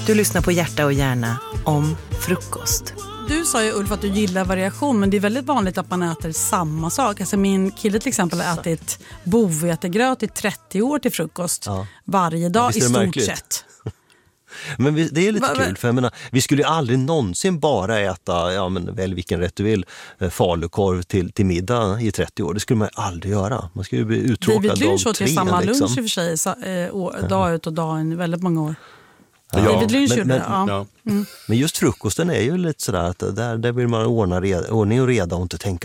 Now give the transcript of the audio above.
Du lyssnar på Hjärta och hjärna om frukost. Du sa ju, Ulf, att du gillar variation, men det är väldigt vanligt att man äter samma sak. Alltså min kille till exempel har ätit bovetegröt i 30 år till frukost varje dag i stort sett. Men det är lite kul, för jag menar, vi skulle ju aldrig någonsin bara äta, väl vilken rätt du vill, falukorv till middag i 30 år. Det skulle man aldrig göra. Man skulle ju bli uttråkad David Lynch av åt ju samma lunch i och för sig, dag ut och dag in väldigt många år. Ja, David Lynch gjorde det. Men just frukosten är ju lite sådär att där vill man ordning och reda och inte tänka